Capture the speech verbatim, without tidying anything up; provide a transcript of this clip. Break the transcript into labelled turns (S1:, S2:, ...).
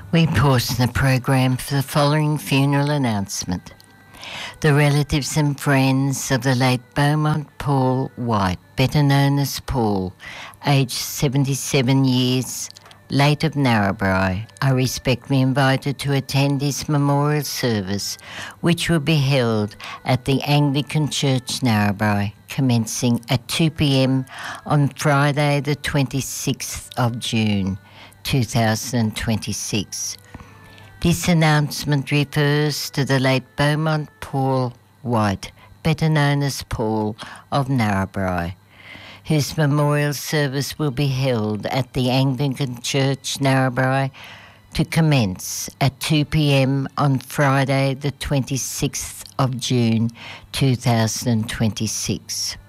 S1: We pause the program for the following funeral announcement. The relatives and friends of the late Beaumont Paul White, better known as Paul, aged seventy-seven years, late of Narrabri, are respectfully invited to attend his memorial service, which will be held at the Anglican Church Narrabri, commencing at two p.m. on Friday the twenty-sixth of June, two thousand twenty-six. This announcement refers to the late Beaumont Paul White, better known as Paul of Narrabri, whose memorial service will be held at the Anglican Church Narrabri to commence at two p.m. on Friday the twenty-sixth of June two thousand twenty-six.